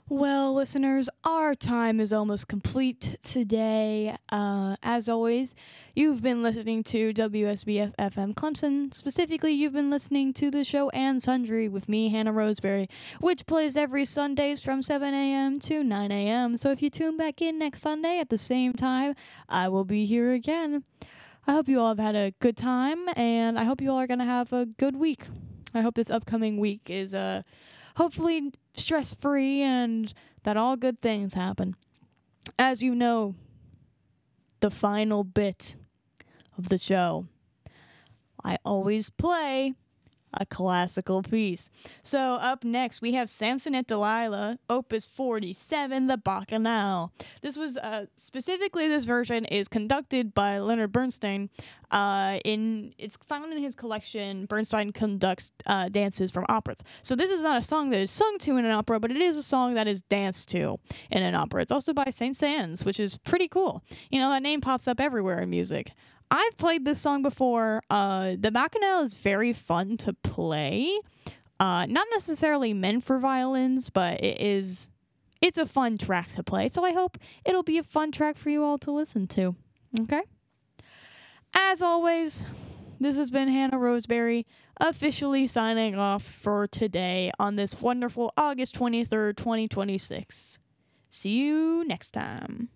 Well, listeners, our time is almost complete today. As always, you've been listening to WSBF FM Clemson. Specifically, you've been listening to the show And Sundry with me, Hannah Roseberry, which plays every Sundays from 7 a.m. to 9 a.m. So if you tune back in next Sunday at the same time, I will be here again. I hope you all have had a good time, and I hope you all are going to have a good week. I hope this upcoming week is hopefully stress-free and that all good things happen. As you know, the final bit of the show, I always play a classical piece. So up next, we have Samson and Delilah, Opus 47, The Bacchanal. This was, specifically this version is conducted by Leonard Bernstein. It's found in his collection, Bernstein Conducts Dances from Operas. So this is not a song that is sung to in an opera, but it is a song that is danced to in an opera. It's also by Saint Saëns, which is pretty cool. You know, that name pops up everywhere in music. I've played this song before. The Bacchanal is very fun to play. Not necessarily meant for violins, but it's a fun track to play. So I hope it'll be a fun track for you all to listen to. Okay? As always, this has been Hannah Roseberry, officially signing off for today on this wonderful August 23rd, 2026. See you next time.